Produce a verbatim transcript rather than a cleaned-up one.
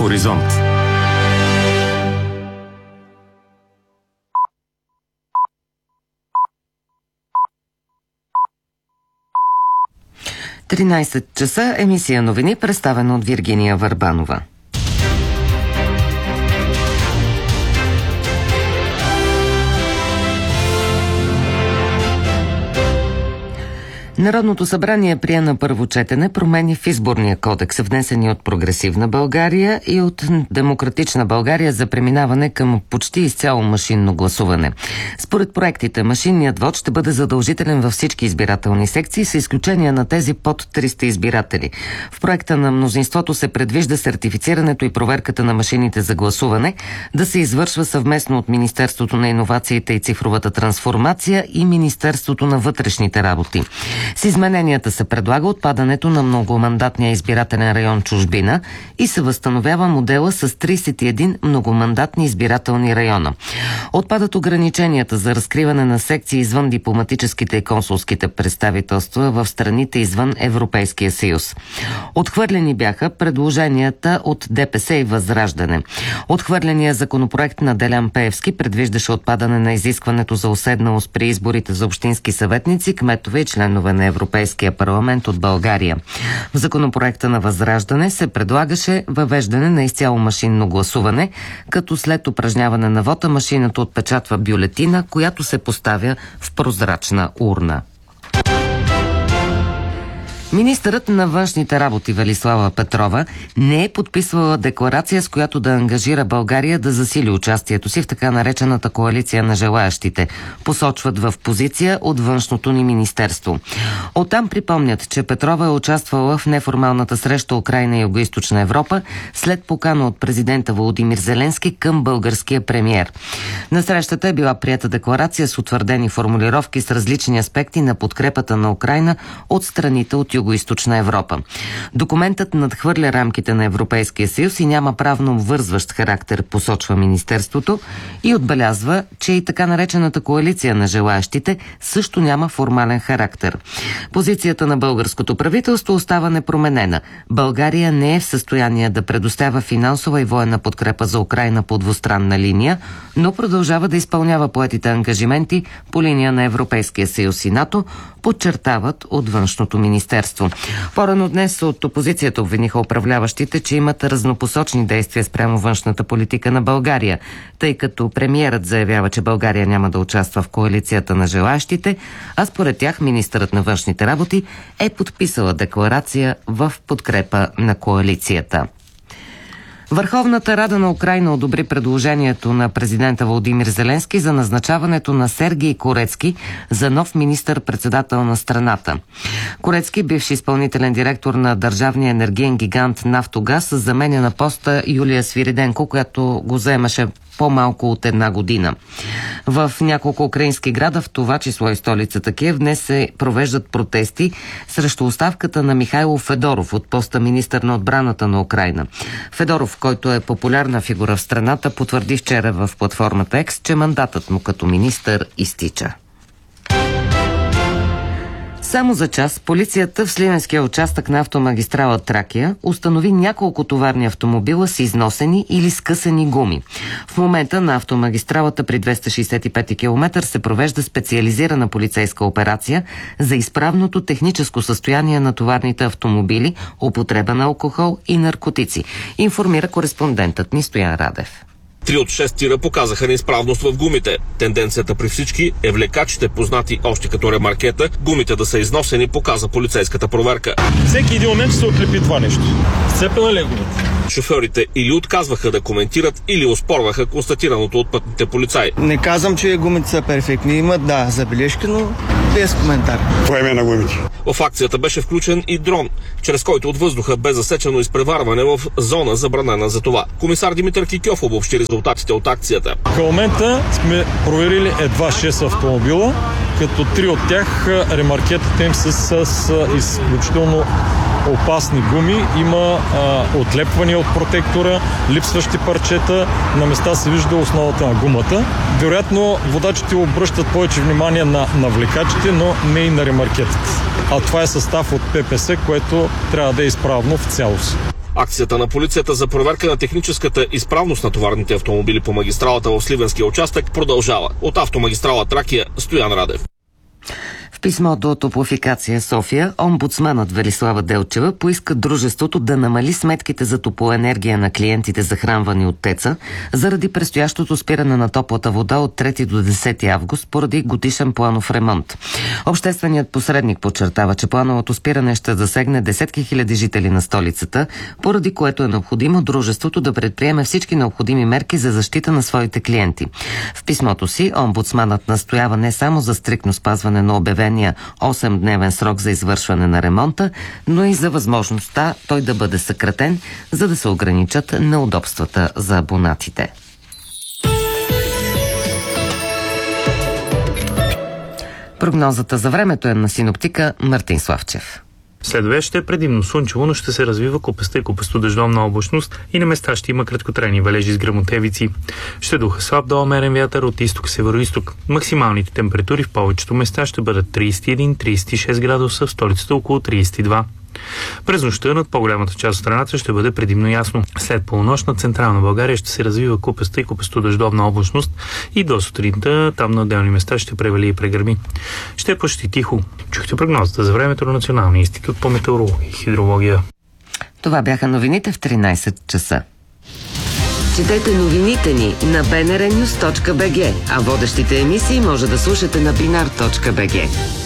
Хоризонт. тринайсет часа, емисия новини, представена от Виргиния Върбанова. Народното събрание прие на първо четене промени в изборния кодекс, внесени от Прогресивна България и от Демократична България за преминаване към почти изцяло машинно гласуване. Според проектите, машинният вод ще бъде задължителен във всички избирателни секции, с изключение на тези под триста избиратели. В проекта на мнозинството се предвижда сертифицирането и проверката на машините за гласуване да се извършва съвместно от Министерството на иновациите и цифровата трансформация и Министерството на вътрешните работи. С измененията се предлага отпадането на многомандатния избирателен район чужбина и се възстановява модела с трийсет и един многомандатни избирателни района. Отпадат ограниченията за разкриване на секции извън дипломатическите и консулските представителства в страните извън Европейския съюз. Отхвърлени бяха предложенията от ДПС и Възраждане. Отхвърления законопроект на Делян Пеевски предвиждаше отпадане на изискването за уседналост при изборите за общински съветници, кметове и членове на Европейския парламент от България. В законопроекта на Възраждане се предлагаше въвеждане на изцяло машинно гласуване, като след упражняване на вота машината отпечатва бюлетина, която се поставя в прозрачна урна. Министърът на външните работи Велислава Петрова не е подписвала декларация, с която да ангажира България да засили участието си в така наречената коалиция на желаящите, посочват в позиция от външното ни министерство. Оттам припомнят, че Петрова е участвала в неформалната среща Украйна и Югоизточна Европа след покана от президента Володимир Зеленски към българския премиер. На срещата е била приета декларация с утвърдени формулировки с различни аспекти на подкрепата на Украйна от страните от Югоизточна Европа. Документът надхвърля рамките на Европейския съюз и няма правно вързващ характер, посочва министерството, и отбелязва, че и така наречената коалиция на желаящите също няма формален характер. Позицията на българското правителство остава непроменена. България не е в състояние да предоставя финансова и военна подкрепа за Украйна по двустранна линия, но продължава да изпълнява поетите ангажименти по линия на Европейския съюз и НАТО, подчертават от външното министерство. По-рано днес от опозицията обвиниха управляващите, че имат разнопосочни действия спрямо външната политика на България, тъй като премиерът заявява, че България няма да участва в коалицията на желаящите, а според тях министърът на външните работи е подписала декларация в подкрепа на коалицията. Върховната рада на Украйна одобри предложението на президента Володимир Зеленски за назначаването на Сергей Корецки за нов министър-председател на страната. Корецки, бивш изпълнителен директор на държавния енергиен гигант Нафтогаз, заменя на поста Юлия Свириденко, която го заемаше по-малко от една година. В няколко украински града, в това число и столицата Киев, днес се провеждат протести срещу оставката на Михайло Федоров от поста министър на отбраната на Украйна. Федоров, който е популярна фигура в страната, потвърди вчера в платформата Екс, че мандатът му като министър изтича. Само за час полицията в Сливенския участък на автомагистрала Тракия установи няколко товарни автомобила с износени или скъсани гуми. В момента на автомагистралата при двеста шейсет и пети километър се провежда специализирана полицейска операция за изправното техническо състояние на товарните автомобили, употреба на алкохол и наркотици, информира кореспондентът ни Стоян Радев. Три от шест тира показаха неизправност в гумите. Тенденцията при всички е влекачите, познати още като ремаркета, гумите да са износени, показа полицейската проверка. Всеки един момент ще се отлепи това нещо. Сцепена ли е гумата? Шофьорите или отказваха да коментират, или оспорваха констатираното от пътните полицаи. Не казвам, че гумите са перфектни. Имат, да, забележки, но без коментар. Време на гумите. В акцията беше включен и дрон, чрез който от въздуха бе засечено изпреварване в зона, забранена за това. Комисар Димитър Кикьов обобщи резултатите от акцията. Към момента сме проверили едва шест автомобила, като три от тях ремаркетите им са с изключително опасни гуми. Има а, отлепвания от протектора, липсващи парчета, на места се вижда основата на гумата. Вероятно водачите обръщат повече внимание на, на влекачите, но не и на ремаркетите. А това е състав от П П С, което трябва да е изправно в цялост. Акцията на полицията за проверка на техническата изправност на товарните автомобили по магистралата в Сливенския участък продължава. От автомагистрала Тракия, Стоян Радев. В писмо до Топлофикация София, омбудсманът Велислава Делчева поиска дружеството да намали сметките за топлоенергия на клиентите, захранвани от ТЕЦ-а, заради предстоящото спиране на топлата вода от трети до десети август поради годишен планов ремонт. Общественият посредник подчертава, че плановото спиране ще засегне десетки хиляди жители на столицата, поради което е необходимо дружеството да предприеме всички необходими мерки за защита на своите клиенти. В писмото си омбудсманът настоява не само за стриктно спазване на обявения осемдневен срок за извършване на ремонта, но и за възможността той да бъде съкратен, за да се ограничат неудобствата за абонатите. Прогнозата за времето е на синоптика Мартин Славчев. Следващ ще е предимно слънчево, но ще се развива купеста и купесто-дъждовна облачност и на места ще има краткотрайни валежи с гръмотевици. Ще духа слаб до умерен вятър от изток-североизток. Максималните температури в повечето места ще бъдат трийсет и един до трийсет и шест градуса, в столицата около трийсет и два. През нощта над по-голямата част от страната ще бъде предимно ясно. След полунощ на централна България ще се развива купеста и купесто-дъждовна облачност и до сутринта там на отделни места ще превали и прегърми. Ще е почти тихо. Чухте прогнозата за времето на Националния институт по метеорология и хидрология. Това бяха новините в тринайсет часа. Четете новините ни на би ен ар нюз точка би джи, а водещите емисии може да слушате на бинар точка би джи.